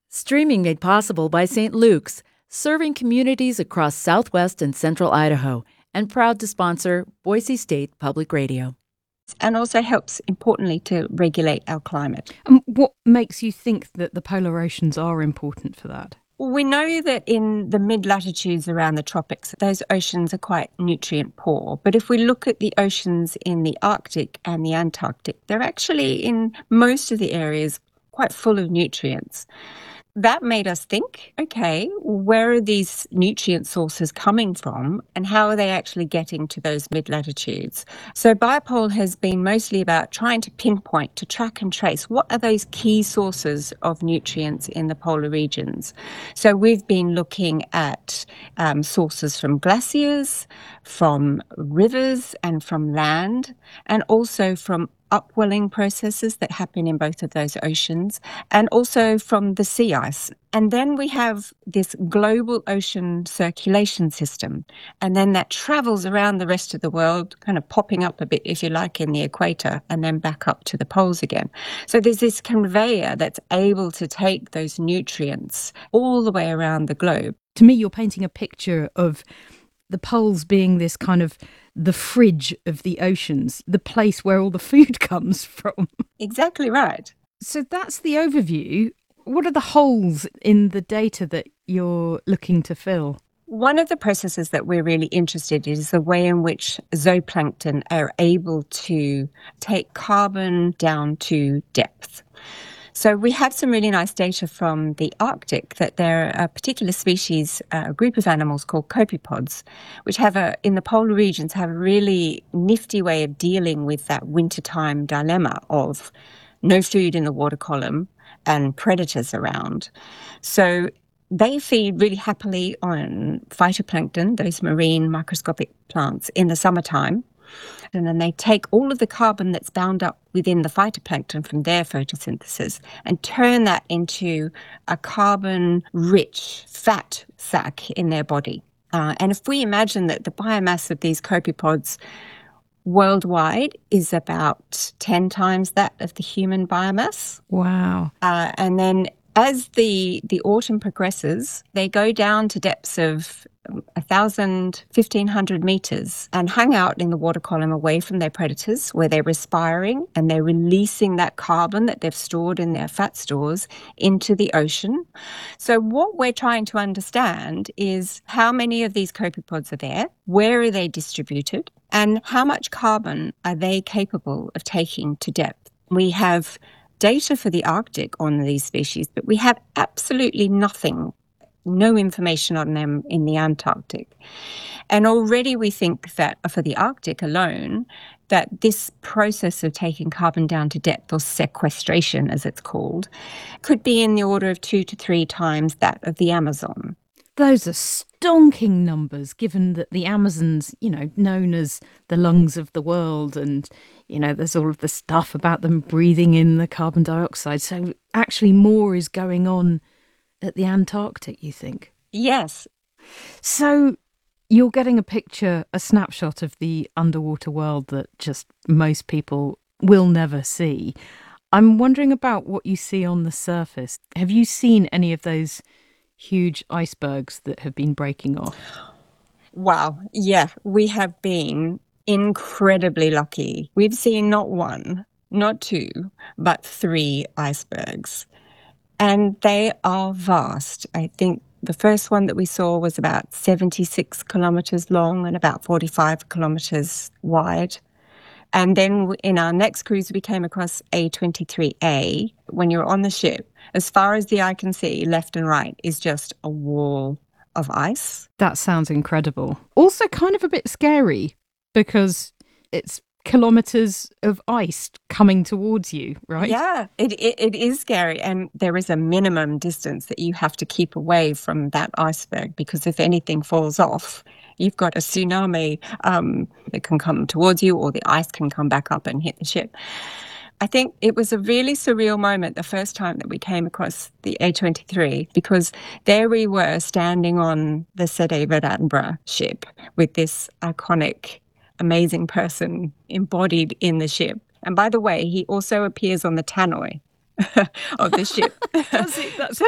Streaming made possible by St. Luke's, serving communities across southwest and central Idaho, and proud to sponsor Boise State Public Radio. And also helps, importantly, to regulate our climate. What makes you think that the polar oceans are important for that? Well, we know that in the mid-latitudes around the tropics, those oceans are quite nutrient poor. But if we look at the oceans in the Arctic and the Antarctic, they're actually, in most of the areas, quite full of nutrients. That made us think, okay, where are these nutrient sources coming from and how are they actually getting to those mid-latitudes? So BioPol has been mostly about trying to pinpoint, to track and trace what are those key sources of nutrients in the polar regions. So we've been looking at sources from glaciers, from rivers and from land, and also from upwelling processes that happen in both of those oceans, and also from the sea ice. And then we have this global ocean circulation system, and then that travels around the rest of the world, kind of popping up a bit, if you like, in the equator, and then back up to the poles again. So there's this conveyor that's able to take those nutrients all the way around the globe. To me, you're painting a picture of the poles being this kind of the fridge of the oceans, the place where all the food comes from. Exactly right. So that's the overview. What are the holes in the data that you're looking to fill? One of the processes that we're really interested in is the way in which zooplankton are able to take carbon down to depth. So we have some really nice data from the Arctic that there are a particular species, a group of animals called copepods, which in the polar regions have a really nifty way of dealing with that wintertime dilemma of no food in the water column and predators around. So they feed really happily on phytoplankton, those marine microscopic plants, in the summertime. And then they take all of the carbon that's bound up within the phytoplankton from their photosynthesis and turn that into a carbon-rich fat sac in their body. And if we imagine that the biomass of these copepods worldwide is about 10 times that of the human biomass. Wow. And then as the autumn progresses, they go down to depths of 1,000, 1,500 meters and hang out in the water column away from their predators, where they're respiring and they're releasing that carbon that they've stored in their fat stores into the ocean. So what we're trying to understand is how many of these copepods are there, where are they distributed, and how much carbon are they capable of taking to depth. We have data for the Arctic on these species, but we have absolutely nothing, no information on them in the Antarctic. And already we think that for the Arctic alone, that this process of taking carbon down to depth, or sequestration as it's called, could be in the order of 2 to 3 times that of the Amazon. Those are stonking numbers, given that the Amazon's, known as the lungs of the world, and, there's all of the stuff about them breathing in the carbon dioxide. So actually more is going on at the Antarctic, you think? Yes. So you're getting a snapshot of the underwater world that just most people will never see. I'm wondering about what you see on the surface. Have you seen any of those huge icebergs that have been breaking off? Wow. Yeah, we have been incredibly lucky. We've seen not 1, not 2, but 3 icebergs. And they are vast. I think the first one that we saw was about 76 kilometres long and about 45 kilometres wide. And then in our next cruise, we came across A23A. When you're on the ship, as far as the eye can see, left and right is just a wall of ice. That sounds incredible. Also kind of a bit scary, because it's kilometres of ice coming towards you, right? Yeah, it is scary. And there is a minimum distance that you have to keep away from that iceberg, because if anything falls off, you've got a tsunami that can come towards you, or the ice can come back up and hit the ship. I think it was a really surreal moment the first time that we came across the A23, because there we were standing on the Sir David Attenborough ship with this iconic, amazing person embodied in the ship. And by the way, he also appears on the tannoy of the ship. Does he? That's